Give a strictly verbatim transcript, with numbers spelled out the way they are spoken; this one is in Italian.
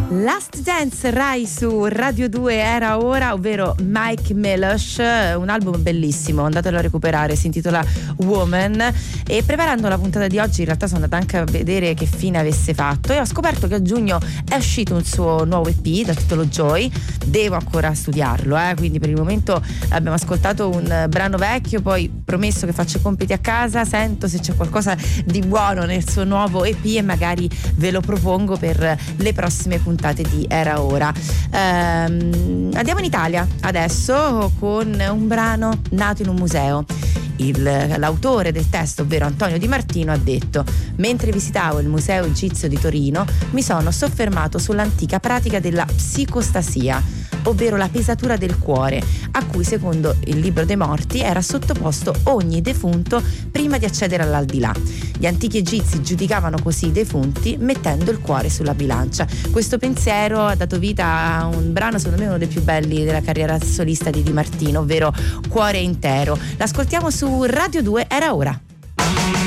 Last Dance Rai su Radio due Era Ora, ovvero Mike Milosh, un album bellissimo, andatelo a recuperare, si intitola Woman. E preparando la puntata di oggi in realtà sono andata anche a vedere che fine avesse fatto e ho scoperto che a giugno è uscito un suo nuovo E P dal titolo Joy. Devo ancora studiarlo, eh? Quindi per il momento abbiamo ascoltato un brano vecchio, poi promesso che faccio i compiti a casa, sento se c'è qualcosa di buono nel suo nuovo E P e magari ve lo propongo per le prossime puntate di Era Ora. Ehm, andiamo in Italia adesso con un brano nato in un museo. Il, l'autore del testo, ovvero Antonio Di Martino, ha detto: mentre visitavo il Museo Egizio di Torino mi sono soffermato sull'antica pratica della psicostasia, ovvero la pesatura del cuore, a cui secondo il libro dei morti era sottoposto ogni defunto prima di accedere all'aldilà. Gli antichi egizi giudicavano così i defunti mettendo il cuore sulla bilancia. Questo pensiero ha dato vita a un brano secondo me uno dei più belli della carriera solista di Di Martino, ovvero Cuore intero. L'ascoltiamo su Radio due Era Ora.